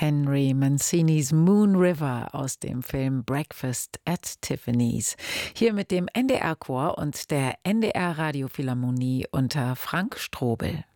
Henry Mancinis Moon River aus dem Film Breakfast at Tiffany's. Hier mit dem NDR-Chor und der NDR Radiophilharmonie unter Frank Strobel.